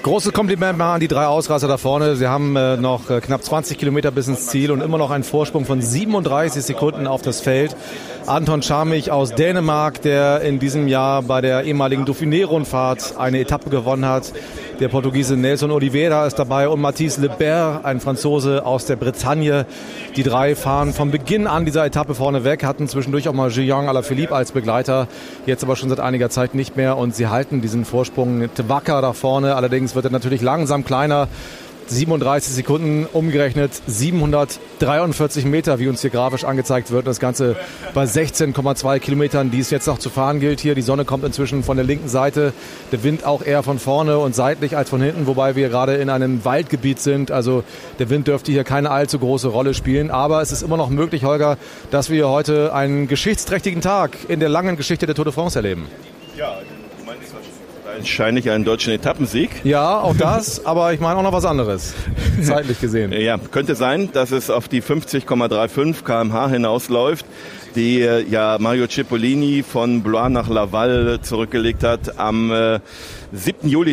Großes Kompliment mal an die 3 Ausreißer da vorne. Sie haben noch knapp 20 Kilometer bis ins Ziel und immer noch einen Vorsprung von 37 Sekunden auf das Feld. Anton Scharmich aus Dänemark, der in diesem Jahr bei der ehemaligen Dauphiné-Rundfahrt eine Etappe gewonnen hat. Der Portugiese Nelson Oliveira ist dabei und Mathis Lebert, ein Franzose aus der Bretagne. Die 3 fahren von Beginn an dieser Etappe vorne weg, hatten zwischendurch auch mal Julien Alaphilippe als Begleiter, jetzt aber schon seit einiger Zeit nicht mehr und sie halten diesen Vorsprung wacker da vorne. Allerdings wird er natürlich langsam kleiner. 37 Sekunden umgerechnet, 743 Meter, wie uns hier grafisch angezeigt wird. Das Ganze bei 16,2 Kilometern, die es jetzt noch zu fahren gilt hier. Die Sonne kommt inzwischen von der linken Seite, der Wind auch eher von vorne und seitlich als von hinten, wobei wir gerade in einem Waldgebiet sind. Also der Wind dürfte hier keine allzu große Rolle spielen. Aber es ist immer noch möglich, Holger, dass wir heute einen geschichtsträchtigen Tag in der langen Geschichte der Tour de France erleben. Ja, wahrscheinlich einen deutschen Etappensieg. Ja, auch das, aber ich meine auch noch was anderes, zeitlich gesehen. Ja, könnte sein, dass es auf die 50,35 km/h hinausläuft, die Mario Cipollini von Blois nach Laval zurückgelegt hat am 7. Juli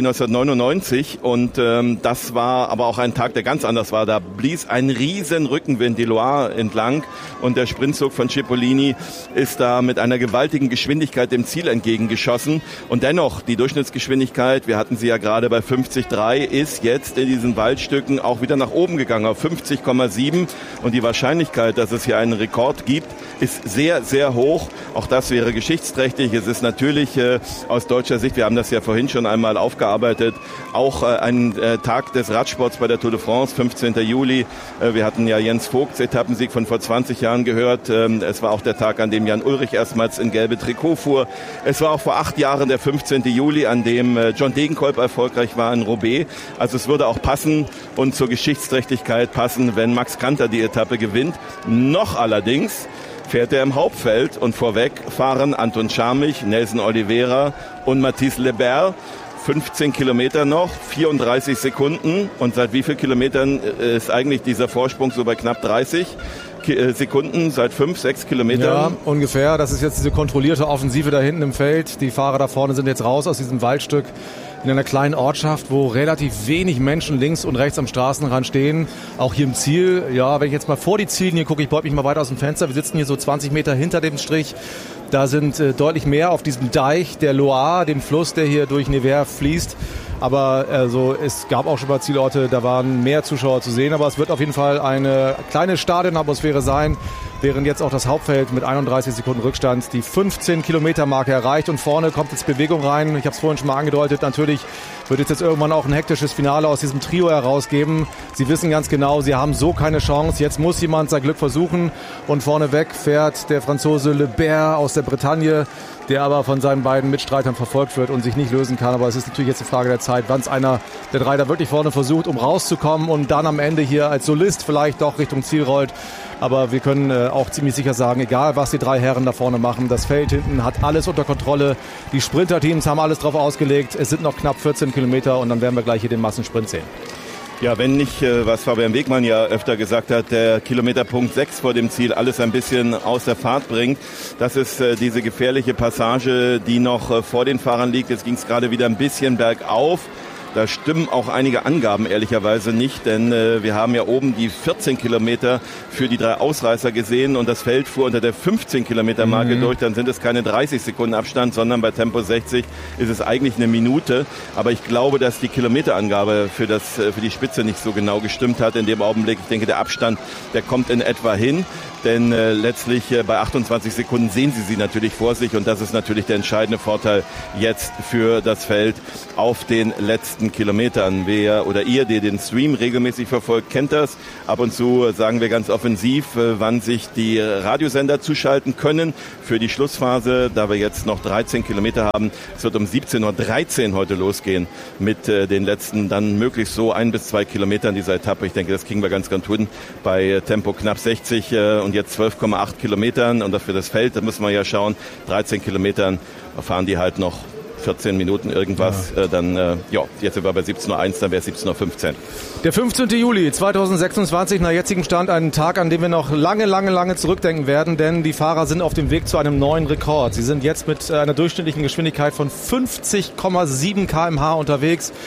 1999 und das war aber auch ein Tag, der ganz anders war. Da blies ein riesen Rückenwind die Loire entlang und der Sprintzug von Cipollini ist da mit einer gewaltigen Geschwindigkeit dem Ziel entgegengeschossen und dennoch die Durchschnittsgeschwindigkeit, wir hatten sie ja gerade bei 50,3, ist jetzt in diesen Waldstücken auch wieder nach oben gegangen auf 50,7 und die Wahrscheinlichkeit, dass es hier einen Rekord gibt, ist sehr, sehr hoch. Auch das wäre geschichtsträchtig. Es ist natürlich aus deutscher Sicht, wir haben das ja vorhin schon einmal aufgearbeitet, auch ein Tag des Radsports bei der Tour de France, 15. Juli. Wir hatten ja Jens Vogts Etappensieg von vor 20 Jahren gehört. Es war auch der Tag, an dem Jan Ullrich erstmals in gelbe Trikot fuhr. Es war auch vor 8 Jahren der 15. Juli, an dem John Degenkolb erfolgreich war in Roubaix. Also es würde auch passen und zur Geschichtsträchtigkeit passen, wenn Max Kanter die Etappe gewinnt. Noch allerdings fährt er im Hauptfeld und vorweg fahren Anton Scharmich, Nelson Oliveira und Mathis Lebert. 15 Kilometer noch, 34 Sekunden. Und seit wie vielen Kilometern ist eigentlich dieser Vorsprung so bei knapp 30 Sekunden? Seit 5, 6 Kilometern? Ja, ungefähr. Das ist jetzt diese kontrollierte Offensive da hinten im Feld. Die Fahrer da vorne sind jetzt raus aus diesem Waldstück in einer kleinen Ortschaft, wo relativ wenig Menschen links und rechts am Straßenrand stehen. Auch hier im Ziel, ja, wenn ich jetzt mal vor die Ziellinie gucke, ich beug mich mal weiter aus dem Fenster, wir sitzen hier so 20 Meter hinter dem Strich. Da sind deutlich mehr auf diesem Deich der Loire, dem Fluss, der hier durch Nevers fließt. Aber es gab auch schon mal Zielorte, da waren mehr Zuschauer zu sehen. Aber es wird auf jeden Fall eine kleine Stadionatmosphäre sein, während jetzt auch das Hauptfeld mit 31 Sekunden Rückstand die 15-Kilometer-Marke erreicht. Und vorne kommt jetzt Bewegung rein. Ich habe es vorhin schon mal angedeutet. Natürlich wird es jetzt irgendwann auch ein hektisches Finale aus diesem Trio herausgeben. Sie wissen ganz genau, sie haben so keine Chance. Jetzt muss jemand sein Glück versuchen. Und vorneweg fährt der Franzose Lebert aus der Bretagne, der aber von seinen beiden Mitstreitern verfolgt wird und sich nicht lösen kann. Aber es ist natürlich jetzt eine Frage der Zeit, wann es einer der 3 da wirklich vorne versucht, um rauszukommen und dann am Ende hier als Solist vielleicht doch Richtung Ziel rollt. Aber wir können auch ziemlich sicher sagen, egal was die 3 Herren da vorne machen, das Feld hinten hat alles unter Kontrolle. Die Sprinterteams haben alles drauf ausgelegt. Es sind noch knapp 14 Kilometer und dann werden wir gleich hier den Massensprint sehen. Ja, wenn nicht, was Fabian Wegmann ja öfter gesagt hat, der Kilometerpunkt 6 vor dem Ziel alles ein bisschen aus der Fahrt bringt. Das ist diese gefährliche Passage, die noch vor den Fahrern liegt. Jetzt ging es gerade wieder ein bisschen bergauf. Da stimmen auch einige Angaben ehrlicherweise nicht, denn wir haben ja oben die 14 Kilometer für die 3 Ausreißer gesehen und das Feld fuhr unter der 15-Kilometer-Marke durch. Dann sind es keine 30 Sekunden Abstand, sondern bei Tempo 60 ist es eigentlich eine Minute. Aber ich glaube, dass die Kilometerangabe für die Spitze nicht so genau gestimmt hat in dem Augenblick. Ich denke, der Abstand, der kommt in etwa hin. Denn letztlich bei 28 Sekunden sehen sie natürlich vor sich und das ist natürlich der entscheidende Vorteil jetzt für das Feld auf den letzten Kilometern. Wer oder ihr, der den Stream regelmäßig verfolgt, kennt das. Ab und zu sagen wir ganz offensiv, wann sich die Radiosender zuschalten können für die Schlussphase, da wir jetzt noch 13 Kilometer haben. Es wird um 17.13 Uhr heute losgehen mit den letzten dann möglichst so 1 bis 2 Kilometern dieser Etappe. Ich denke, das kriegen wir ganz gut hin bei Tempo knapp 60 und jetzt 12,8 Kilometern und das für das Feld, da müssen wir ja schauen, 13 Kilometern fahren die halt noch 14 Minuten irgendwas, jetzt sind wir bei 17.01 Uhr, dann wäre es 17.15 Uhr. Der 15. Juli 2026, nach jetzigem Stand, ein Tag, an dem wir noch lange zurückdenken werden, denn die Fahrer sind auf dem Weg zu einem neuen Rekord. Sie sind jetzt mit einer durchschnittlichen Geschwindigkeit von 50,7 km/h unterwegs.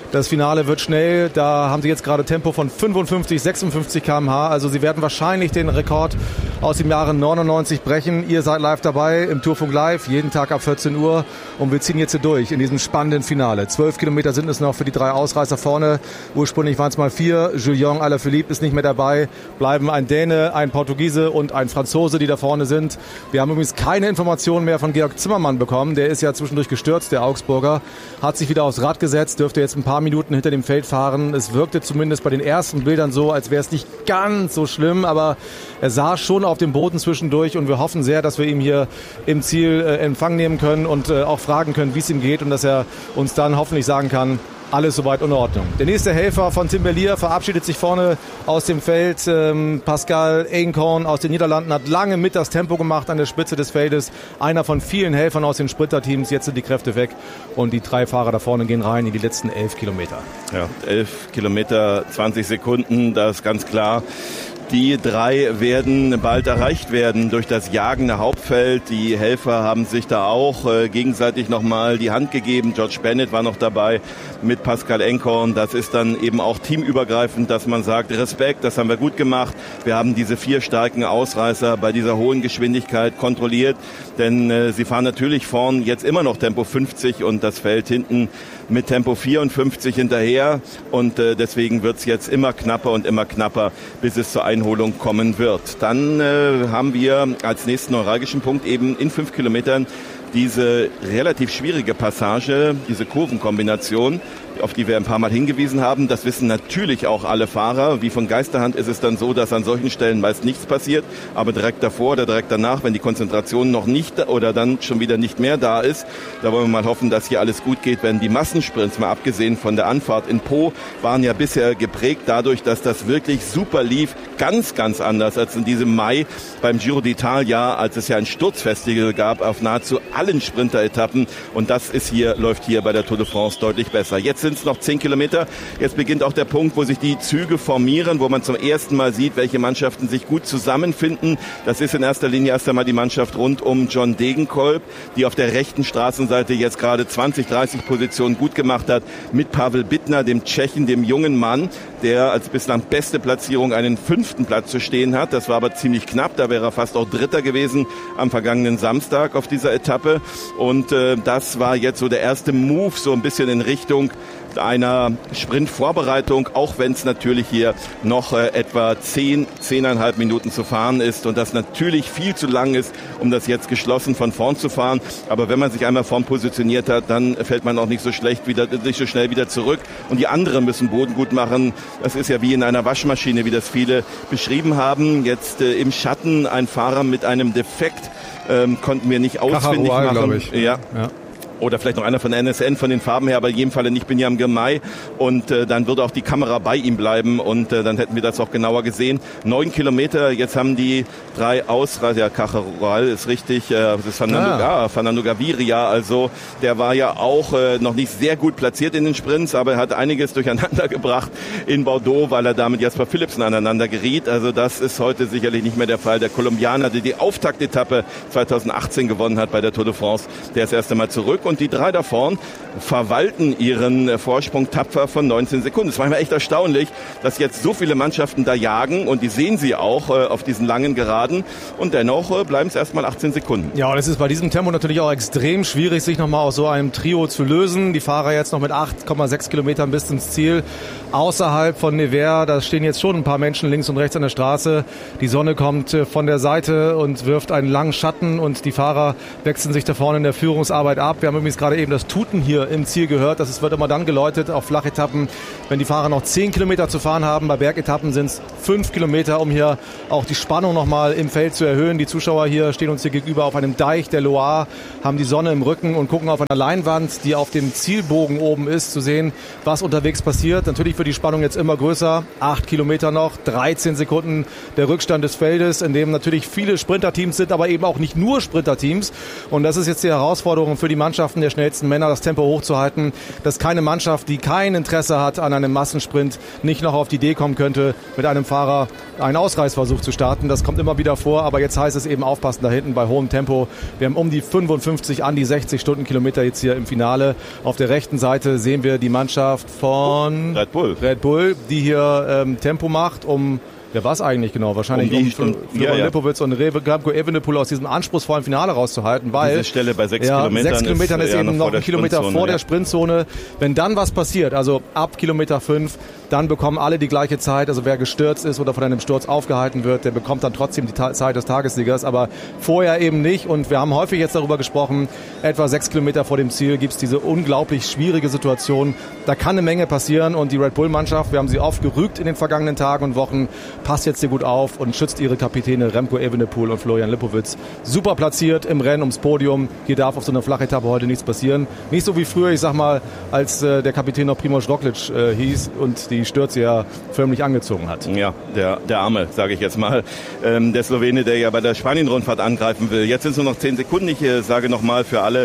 Das Finale wird schnell. Da haben sie jetzt gerade Tempo von 55, 56 km/h. Also sie werden wahrscheinlich den Rekord aus dem Jahre 99 brechen. Ihr seid live dabei im Tourfunk Live, jeden Tag ab 14 Uhr. Und wir ziehen jetzt hier durch in diesem spannenden Finale. 12 Kilometer sind es noch für die 3 Ausreißer vorne. Ursprünglich waren es mal 4. Julian Alaphilippe ist nicht mehr dabei. Bleiben ein Däne, ein Portugiese und ein Franzose, die da vorne sind. Wir haben übrigens keine Informationen mehr von Georg Zimmermann bekommen. Der ist ja zwischendurch gestürzt, der Augsburger. Hat sich wieder aufs Rad gesetzt, dürfte jetzt ein paar Minuten hinter dem Feld fahren. Es wirkte zumindest bei den ersten Bildern so, als wäre es nicht ganz so schlimm, aber er saß schon auf dem Boden zwischendurch und wir hoffen sehr, dass wir ihm hier im Ziel Empfang nehmen können und auch fragen können, wie es ihm geht und dass er uns dann hoffentlich sagen kann, alles soweit in Ordnung. Der nächste Helfer von Tim Merlier verabschiedet sich vorne aus dem Feld. Pascal Eenkorn aus den Niederlanden hat lange mit das Tempo gemacht an der Spitze des Feldes. Einer von vielen Helfern aus den Sprinterteams. Jetzt sind die Kräfte weg und die 3 Fahrer da vorne gehen rein in die letzten 11 Kilometer. Ja, 11 Kilometer, 20 Sekunden, das ist ganz klar. Die 3 werden bald erreicht werden durch das jagende Hauptfeld. Die Helfer haben sich da auch gegenseitig nochmal die Hand gegeben. George Bennett war noch dabei mit Pascal Eenkorn. Das ist dann eben auch teamübergreifend, dass man sagt, Respekt, das haben wir gut gemacht. Wir haben diese 4 starken Ausreißer bei dieser hohen Geschwindigkeit kontrolliert. Denn sie fahren natürlich vorn jetzt immer noch Tempo 50 und das Feld hinten mit Tempo 54 hinterher. Und deswegen wird es jetzt immer knapper, bis es zur Einholung kommen wird. Dann haben wir als nächsten neuralgischen Punkt eben in 5 Kilometern diese relativ schwierige Passage, diese Kurvenkombination, auf die wir ein paar Mal hingewiesen haben. Das wissen natürlich auch alle Fahrer. Wie von Geisterhand ist es dann so, dass an solchen Stellen meist nichts passiert. Aber direkt davor oder direkt danach, wenn die Konzentration noch nicht oder dann schon wieder nicht mehr da ist, da wollen wir mal hoffen, dass hier alles gut geht. Wenn die Massensprints, mal abgesehen von der Anfahrt in Po, waren ja bisher geprägt dadurch, dass das wirklich super lief. Ganz, ganz anders als in diesem Mai beim Giro d'Italia, als es ja ein Sturzfestival gab auf nahezu allen Sprinteretappen. Und das läuft hier bei der Tour de France deutlich besser. Jetzt sind es noch 10 Kilometer. Jetzt beginnt auch der Punkt, wo sich die Züge formieren, wo man zum ersten Mal sieht, welche Mannschaften sich gut zusammenfinden. Das ist in erster Linie erst einmal die Mannschaft rund um John Degenkolb, die auf der rechten Straßenseite jetzt gerade 20, 30 Positionen gut gemacht hat, mit Pavel Bittner, dem Tschechen, dem jungen Mann, der als bislang beste Platzierung einen 5. Platz zu stehen hat. Das war aber ziemlich knapp, da wäre er fast auch Dritter gewesen am vergangenen Samstag auf dieser Etappe. Und das war jetzt so der erste Move, so ein bisschen in Richtung einer Sprintvorbereitung, auch wenn es natürlich hier noch etwa 10,5 Minuten zu fahren ist und das natürlich viel zu lang ist, um das jetzt geschlossen von vorn zu fahren. Aber wenn man sich einmal vorn positioniert hat, dann fällt man auch nicht so schnell wieder zurück. Und die anderen müssen Boden gut machen. Das ist ja wie in einer Waschmaschine, wie das viele beschrieben haben. Jetzt im Schatten ein Fahrer mit einem Defekt, konnten wir nicht ausfindig machen. Glaube ich. Ja. Oder vielleicht noch einer von der NSN von den Farben her, aber in jedem Fall nicht Binyam Girmay. Und dann würde auch die Kamera bei ihm bleiben und dann hätten wir das auch genauer gesehen. 9 Kilometer, jetzt haben die 3 Ausreißer, ja, Cajarural ist richtig, das ist Fernando Gaviria, also der war ja auch noch nicht sehr gut platziert in den Sprints, aber er hat einiges durcheinander gebracht in Bordeaux, weil er da mit Jasper Philipsen aneinander geriet. Also das ist heute sicherlich nicht mehr der Fall. Der Kolumbianer, der die Auftaktetappe 2018 gewonnen hat bei der Tour de France, der ist erst einmal zurück. Und die 3 da vorn verwalten ihren Vorsprung tapfer von 19 Sekunden. Es war mir echt erstaunlich, dass jetzt so viele Mannschaften da jagen und die sehen sie auch auf diesen langen Geraden und dennoch bleiben es erstmal 18 Sekunden. Ja, und es ist bei diesem Tempo natürlich auch extrem schwierig, sich nochmal aus so einem Trio zu lösen. Die Fahrer jetzt noch mit 8,6 Kilometern bis ins Ziel. Außerhalb von Nevers, da stehen jetzt schon ein paar Menschen links und rechts an der Straße. Die Sonne kommt von der Seite und wirft einen langen Schatten und die Fahrer wechseln sich da vorne in der Führungsarbeit ab. Wir haben übrigens gerade eben das Tuten hier im Ziel gehört. Das wird immer dann geläutet auf Flachetappen, wenn die Fahrer noch 10 Kilometer zu fahren haben. Bei Bergetappen sind es 5 Kilometer, um hier auch die Spannung nochmal im Feld zu erhöhen. Die Zuschauer hier stehen uns hier gegenüber auf einem Deich der Loire, haben die Sonne im Rücken und gucken auf einer Leinwand, die auf dem Zielbogen oben ist, zu sehen, was unterwegs passiert. Natürlich wird die Spannung jetzt immer größer. 8 Kilometer noch, 13 Sekunden der Rückstand des Feldes, in dem natürlich viele Sprinterteams sind, aber eben auch nicht nur Sprinterteams. Und das ist jetzt die Herausforderung für die Mannschaft Mannschaften der schnellsten Männer, das Tempo hochzuhalten, dass keine Mannschaft, die kein Interesse hat an einem Massensprint, nicht noch auf die Idee kommen könnte, mit einem Fahrer einen Ausreißversuch zu starten. Das kommt immer wieder vor, aber jetzt heißt es eben aufpassen da hinten bei hohem Tempo. Wir haben um die 55 an die 60 Stundenkilometer jetzt hier im Finale. Auf der rechten Seite sehen wir die Mannschaft von Red Bull, die hier Tempo macht, ja, was eigentlich genau? Wahrscheinlich um Florian Lipowitz und Remco Evenepoel aus diesem anspruchsvollen Finale rauszuhalten, weil diese Stelle bei 6 Kilometern 6 Kilometern ist eben noch ein Kilometer vor der Sprintzone. Wenn dann was passiert, also ab Kilometer 5, dann bekommen alle die gleiche Zeit. Also wer gestürzt ist oder von einem Sturz aufgehalten wird, der bekommt dann trotzdem die Zeit des Tagessiegers, aber vorher eben nicht. Und wir haben häufig jetzt darüber gesprochen, etwa 6 Kilometer vor dem Ziel gibt es diese unglaublich schwierige Situation. Da kann eine Menge passieren und die Red Bull-Mannschaft, wir haben sie oft gerügt in den vergangenen Tagen und Wochen, passt jetzt hier gut auf und schützt ihre Kapitäne Remco Evenepoel und Florian Lipowitz. Super platziert im Rennen ums Podium. Hier darf auf so einer Flachetappe heute nichts passieren. Nicht so wie früher, ich sag mal, als der Kapitän noch Primož Roglič hieß und die Stürze ja förmlich angezogen hat. Ja, der Arme, sage ich jetzt mal. Der Slowene, der ja bei der Spanien-Rundfahrt angreifen will. Jetzt sind es nur noch 10 Sekunden. Ich sage nochmal für alle,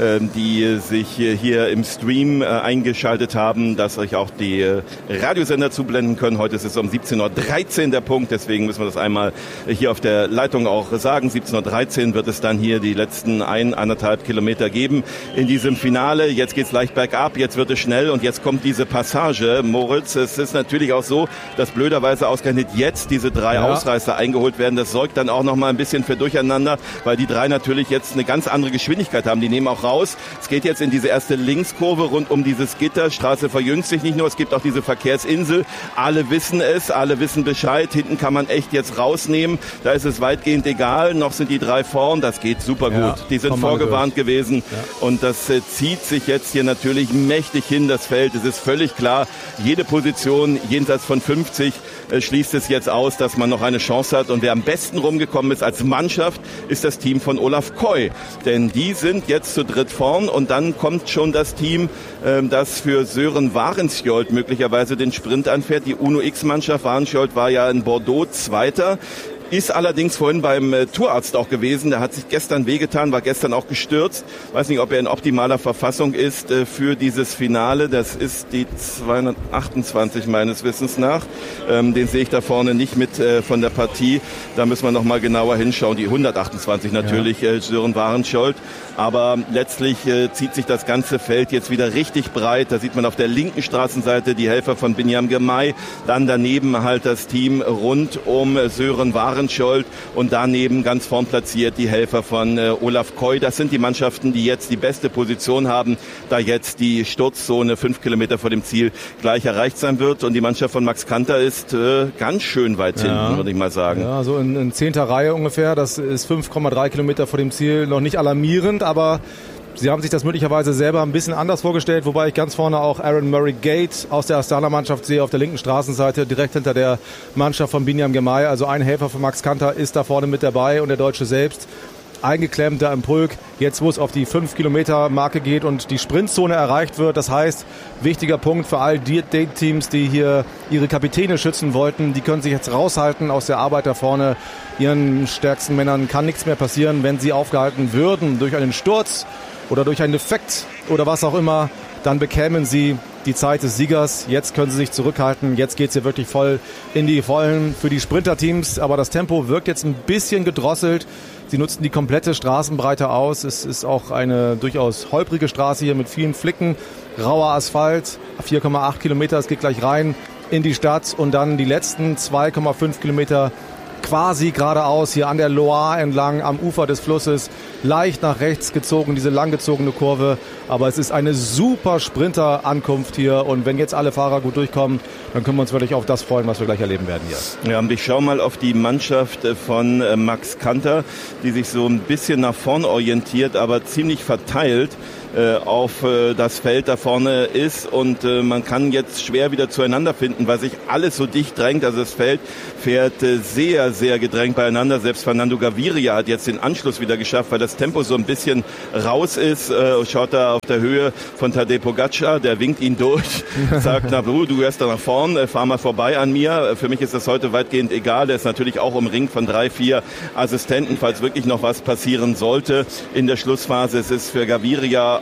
die sich hier im Stream eingeschaltet haben, dass euch auch die Radiosender zublenden können. Heute ist es um 17.13 Uhr der Punkt, deswegen müssen wir das einmal hier auf der Leitung auch sagen. 17.13 Uhr wird es dann hier die letzten 1,5 Kilometer geben in diesem Finale. Jetzt geht es leicht bergab, jetzt wird es schnell und jetzt kommt diese Passage. Moritz, es ist natürlich auch so, dass blöderweise ausgerechnet jetzt diese 3 Ausreißer eingeholt werden. Das sorgt dann auch noch mal ein bisschen für Durcheinander, weil die 3 natürlich jetzt eine ganz andere Geschwindigkeit haben. Die nehmen auch raus. Es geht jetzt in diese erste Linkskurve rund um dieses Gitter. Straße verjüngt sich nicht nur, es gibt auch diese Verkehrsinsel. Alle wissen es, alle wissen Bescheid. Hinten kann man echt jetzt rausnehmen. Da ist es weitgehend egal. Noch sind die 3 vorn. Das geht super gut. Ja, die sind vorgewarnt gewesen. Ja. Und das zieht sich jetzt hier natürlich mächtig hin, das Feld. Es ist völlig klar, jede Position jenseits von 50 schließt es jetzt aus, dass man noch eine Chance hat. Und wer am besten rumgekommen ist als Mannschaft, ist das Team von Olaf Koy. Denn die sind jetzt zu dritt vorn und dann kommt schon das Team, das für Sören Warenskjold möglicherweise den Sprint anfährt. Die Uno X-Mannschaft, Warenskjold war ja in Bordeaux Zweiter. Ist allerdings vorhin beim Tourarzt auch gewesen. Der hat sich gestern wehgetan, war gestern auch gestürzt. Weiß nicht, ob er in optimaler Verfassung ist für dieses Finale. Das ist die 228 meines Wissens nach. Den sehe ich da vorne nicht mit von der Partie. Da müssen wir noch mal genauer hinschauen. Die 128 natürlich, Sören Warenskjold. Aber letztlich zieht sich das ganze Feld jetzt wieder richtig breit. Da sieht man auf der linken Straßenseite die Helfer von Binyam Girmay. Dann daneben halt das Team rund um Sören Warenskjold und daneben ganz vorn platziert die Helfer von Olaf Koy. Das sind die Mannschaften, die jetzt die beste Position haben, da jetzt die Sturzzone 5 Kilometer vor dem Ziel gleich erreicht sein wird. Und die Mannschaft von Max Kanter ist ganz schön weit hinten, würde ich mal sagen. Ja, so in 10. Reihe ungefähr. Das ist 5,3 Kilometer vor dem Ziel. Noch nicht alarmierend, aber sie haben sich das möglicherweise selber ein bisschen anders vorgestellt, wobei ich ganz vorne auch Aaron Murray-Gate aus der Astana-Mannschaft sehe, auf der linken Straßenseite, direkt hinter der Mannschaft von Binyam Girmay. Also ein Helfer von Max Kanter ist da vorne mit dabei und der Deutsche selbst eingeklemmt da im Pulk. Jetzt, wo es auf die 5-Kilometer-Marke geht und die Sprintzone erreicht wird, das heißt, wichtiger Punkt für all die Teams, die hier ihre Kapitäne schützen wollten, die können sich jetzt raushalten aus der Arbeit da vorne. Ihren stärksten Männern kann nichts mehr passieren, wenn sie aufgehalten würden durch einen Sturz oder durch einen Defekt oder was auch immer, dann bekämen sie die Zeit des Siegers. Jetzt können sie sich zurückhalten. Jetzt geht es hier wirklich voll in die Vollen für die Sprinterteams. Aber das Tempo wirkt jetzt ein bisschen gedrosselt. Sie nutzen die komplette Straßenbreite aus. Es ist auch eine durchaus holprige Straße hier mit vielen Flicken. Rauer Asphalt, 4,8 Kilometer. Es geht gleich rein in die Stadt. Und dann die letzten 2,5 Kilometer quasi geradeaus hier an der Loire entlang am Ufer des Flusses, leicht nach rechts gezogen, diese langgezogene Kurve, aber es ist eine super Sprinterankunft hier und wenn jetzt alle Fahrer gut durchkommen, dann können wir uns wirklich auf das freuen, was wir gleich erleben werden hier. Ja, und ich schaue mal auf die Mannschaft von Max Kanter, die sich so ein bisschen nach vorn orientiert, aber ziemlich verteilt auf das Feld da vorne ist und man kann jetzt schwer wieder zueinander finden, weil sich alles so dicht drängt. Also das Feld fährt sehr, sehr gedrängt beieinander. Selbst Fernando Gaviria hat jetzt den Anschluss wieder geschafft, weil das Tempo so ein bisschen raus ist. Schaut da auf der Höhe von Tadej Pogačar, der winkt ihn durch, sagt, na du gehörst da nach vorn, fahr mal vorbei an mir. Für mich ist das heute weitgehend egal. Der ist natürlich auch umringt von 3, 4 Assistenten, falls wirklich noch was passieren sollte in der Schlussphase. Es ist für Gaviria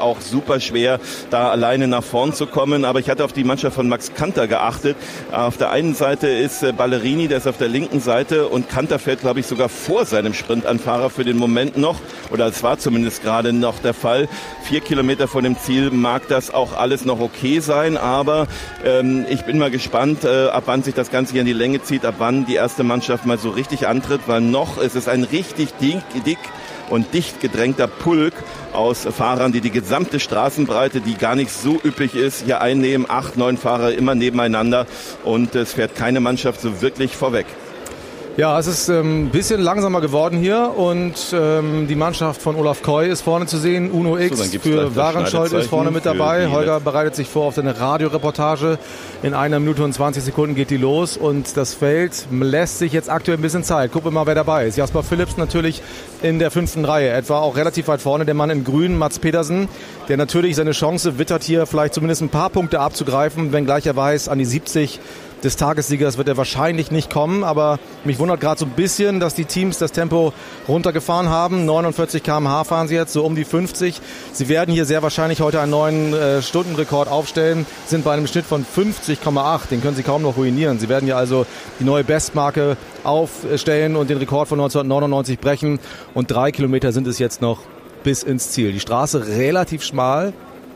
auch super schwer, da alleine nach vorn zu kommen. Aber ich hatte auf die Mannschaft von Max Kanter geachtet. Auf der einen Seite ist Ballerini, der ist auf der linken Seite, und Kanter fährt, glaube ich, sogar vor seinem Sprintanfahrer für den Moment noch. Oder es war zumindest gerade noch der Fall. 4 Kilometer vor dem Ziel mag das auch alles noch okay sein, aber ich bin mal gespannt, ab wann sich das Ganze hier in die Länge zieht, ab wann die erste Mannschaft mal so richtig antritt, weil noch ist es ein richtig dick und dicht gedrängter Pulk aus Fahrern, die gesamte Straßenbreite, die gar nicht so üblich ist, hier einnehmen. 8, 9 Fahrer immer nebeneinander, und es fährt keine Mannschaft so wirklich vorweg. Ja, es ist ein bisschen langsamer geworden hier, und die Mannschaft von Olaf Koy ist vorne zu sehen. Uno X für Warenschold ist vorne mit dabei. Holger bereitet sich vor auf seine Radioreportage. In 1 Minute und 20 Sekunden geht die los, und das Feld lässt sich jetzt aktuell ein bisschen Zeit. Gucken wir mal, wer dabei ist. Jasper Philipsen natürlich in der 5. Reihe, etwa auch relativ weit vorne. Der Mann in Grün, Mats Pedersen, der natürlich seine Chance wittert, hier vielleicht zumindest ein paar Punkte abzugreifen, wenngleich er weiß, an die 70 des Tagessiegers wird er wahrscheinlich nicht kommen, aber mich wundert gerade so ein bisschen, dass die Teams das Tempo runtergefahren haben. 49 km/h fahren sie jetzt, so um die 50. Sie werden hier sehr wahrscheinlich heute einen neuen Stundenrekord aufstellen, sind bei einem Schnitt von 50,8. Den können sie kaum noch ruinieren. Sie werden hier also die neue Bestmarke aufstellen und den Rekord von 1999 brechen. Und 3 Kilometer sind es jetzt noch bis ins Ziel. Die Straße relativ schmal,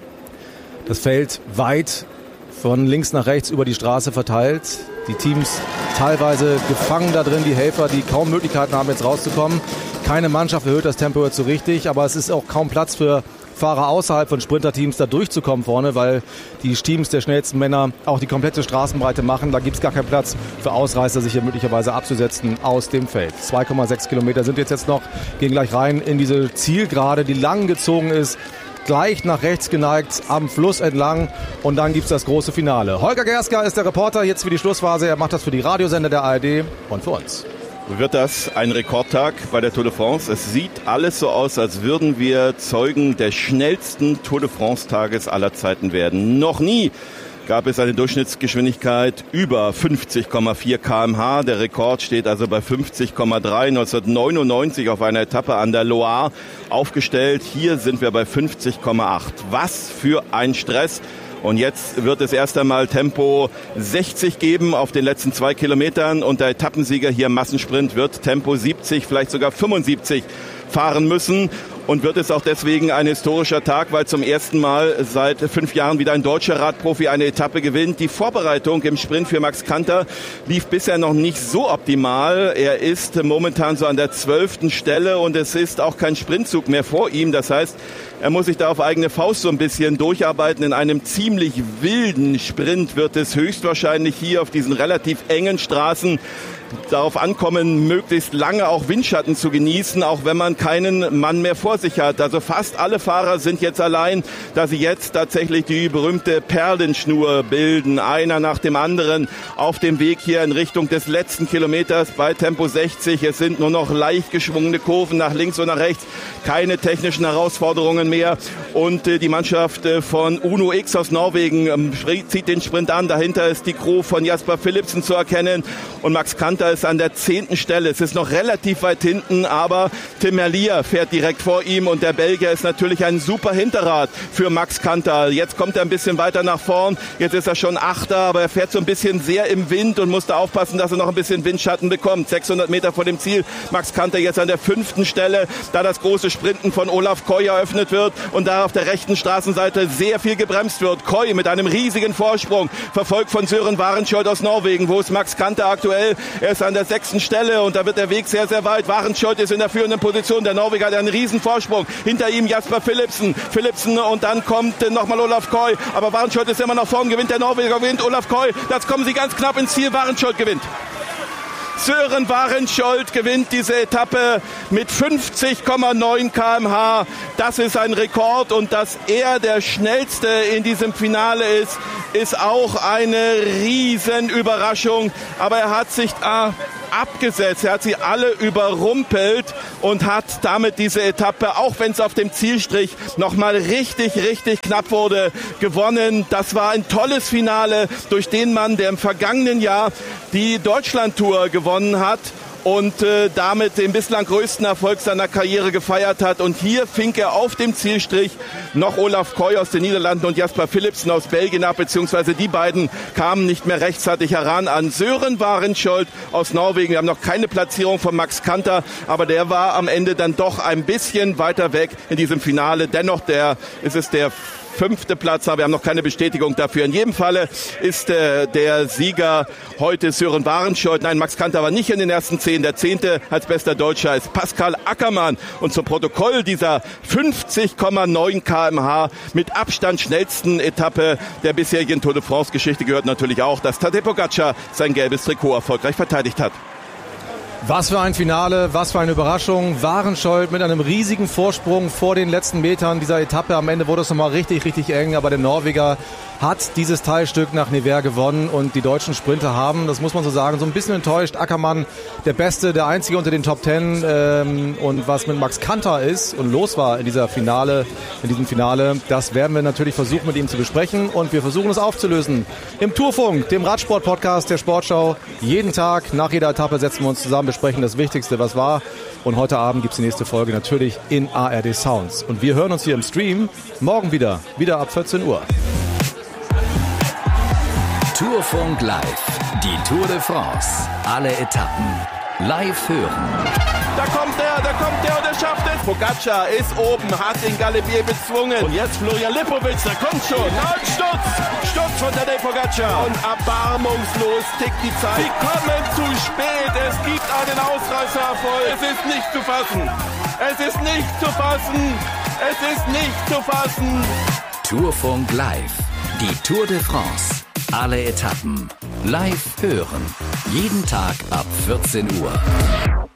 das Feld weit von links nach rechts über die Straße verteilt. Die Teams teilweise gefangen da drin, die Helfer, die kaum Möglichkeiten haben, jetzt rauszukommen. Keine Mannschaft erhöht das Tempo jetzt so richtig, aber es ist auch kaum Platz für Fahrer außerhalb von Sprinterteams da durchzukommen vorne, weil die Teams der schnellsten Männer auch die komplette Straßenbreite machen. Da gibt es gar keinen Platz für Ausreißer, sich hier möglicherweise abzusetzen aus dem Feld. 2,6 Kilometer sind jetzt noch, gehen gleich rein in diese Zielgerade, die lang gezogen ist, gleich nach rechts geneigt, am Fluss entlang, und dann gibt's das große Finale. Holger Gerska ist der Reporter jetzt für die Schlussphase. Er macht das für die Radiosender der ARD und für uns. Wird das ein Rekordtag bei der Tour de France? Es sieht alles so aus, als würden wir Zeugen des schnellsten Tour de France-Tages aller Zeiten werden. Noch nie gab es eine Durchschnittsgeschwindigkeit über 50,4 km/h. Der Rekord steht also bei 50,3, 1999 auf einer Etappe an der Loire aufgestellt. Hier sind wir bei 50,8. Was für ein Stress! Und jetzt wird es erst einmal Tempo 60 geben auf den letzten 2 Kilometern, und der Etappensieger hier im Massensprint wird Tempo 70, vielleicht sogar 75 fahren müssen. Und wird es auch deswegen ein historischer Tag, weil zum ersten Mal seit 5 Jahren wieder ein deutscher Radprofi eine Etappe gewinnt. Die Vorbereitung im Sprint für Max Kanter lief bisher noch nicht so optimal. Er ist momentan so an der 12. Stelle, und es ist auch kein Sprintzug mehr vor ihm. Das heißt, er muss sich da auf eigene Faust so ein bisschen durcharbeiten. In einem ziemlich wilden Sprint wird es höchstwahrscheinlich hier auf diesen relativ engen Straßen darauf ankommen, möglichst lange auch Windschatten zu genießen, auch wenn man keinen Mann mehr vor sich hat. Also fast alle Fahrer sind jetzt allein, da sie jetzt tatsächlich die berühmte Perlenschnur bilden. Einer nach dem anderen auf dem Weg hier in Richtung des letzten Kilometers bei Tempo 60. Es sind nur noch leicht geschwungene Kurven nach links und nach rechts. Keine technischen Herausforderungen mehr. Und die Mannschaft von Uno X aus Norwegen zieht den Sprint an. Dahinter ist die Crew von Jasper Philipsen zu erkennen. Und Max Kanter ist an der 10. Stelle. Es ist noch relativ weit hinten, aber Tim Merlier fährt direkt vor ihm, und der Belgier ist natürlich ein super Hinterrad für Max Kanter. Jetzt kommt er ein bisschen weiter nach vorn. Jetzt ist er schon 8. aber er fährt so ein bisschen sehr im Wind und muss da aufpassen, dass er noch ein bisschen Windschatten bekommt. 600 Meter vor dem Ziel. Max Kanter jetzt an der 5. Stelle, da das große Sprinten von Olaf Koy eröffnet wird und da auf der rechten Straßenseite sehr viel gebremst wird. Koy mit einem riesigen Vorsprung, verfolgt von Søren Warenschold aus Norwegen. Wo ist Max Kanter aktuell? Er ist an der 6. Stelle, und da wird der Weg sehr, sehr weit. Warenschold ist in der führenden Position. Der Norweger hat einen riesen Vorsprung. Hinter ihm Jasper Philipsen, und dann kommt nochmal Olaf Koy. Aber Warenschold ist immer noch vorn, gewinnt der Norweger, gewinnt Olaf Koy. Jetzt kommen sie ganz knapp ins Ziel. Warenschold gewinnt. Søren Warenschold gewinnt diese Etappe mit 50,9 km/h. Das ist ein Rekord, und dass er der Schnellste in diesem Finale ist auch eine riesen Überraschung. Aber er hat sich abgesetzt. Er hat sie alle überrumpelt und hat damit diese Etappe, auch wenn es auf dem Zielstrich nochmal richtig, richtig knapp wurde, gewonnen. Das war ein tolles Finale durch den Mann, der im vergangenen Jahr die Deutschlandtour gewonnen hat und damit den bislang größten Erfolg seiner Karriere gefeiert hat. Und hier fing er auf dem Zielstrich noch Olaf Koy aus den Niederlanden und Jasper Philipsen aus Belgien ab, beziehungsweise die beiden kamen nicht mehr rechtzeitig heran an Søren Warenskjold aus Norwegen. Wir haben noch keine Platzierung von Max Kanter, aber der war am Ende dann doch ein bisschen weiter weg in diesem Finale. Dennoch ist es der 5. Platz, aber wir haben noch keine Bestätigung dafür. In jedem Falle ist der Sieger heute Søren Warenskjold. Nein, Max Kanter war nicht in den ersten 10. Der 10. als bester Deutscher ist Pascal Ackermann. Und zum Protokoll dieser 50,9 km/h mit Abstand schnellsten Etappe der bisherigen Tour de France-Geschichte gehört natürlich auch, dass Tadej Pogačar sein gelbes Trikot erfolgreich verteidigt hat. Was für ein Finale, was für eine Überraschung. Warenskjold mit einem riesigen Vorsprung vor den letzten Metern dieser Etappe. Am Ende wurde es nochmal richtig, richtig eng, aber der Norweger hat dieses Teilstück nach Nevers gewonnen und die deutschen Sprinter haben, das muss man so sagen, so ein bisschen enttäuscht. Ackermann der Beste, der Einzige unter den Top 10 und was mit Max Kanter ist und los war in diesem Finale, das werden wir natürlich versuchen mit ihm zu besprechen und wir versuchen es aufzulösen. Im Tourfunk, dem Radsport-Podcast der Sportschau, jeden Tag, nach jeder Etappe setzen wir uns zusammen, besprechen das Wichtigste, was war und heute Abend gibt es die nächste Folge natürlich in ARD Sounds und wir hören uns hier im Stream morgen wieder ab 14 Uhr. Tourfunk live, die Tour de France, alle Etappen, live hören. Da kommt er und er schafft es. Pogačar ist oben, hat den Galibier bezwungen. Und jetzt Florian Lipovic, der kommt schon. Und Sturz von Tadej Pogačar. Und erbarmungslos tickt die Zeit. Sie kommen zu spät, es gibt einen Ausreißererfolg. Es ist nicht zu fassen. Tourfunk live, die Tour de France. Alle Etappen live hören. Jeden Tag ab 14 Uhr.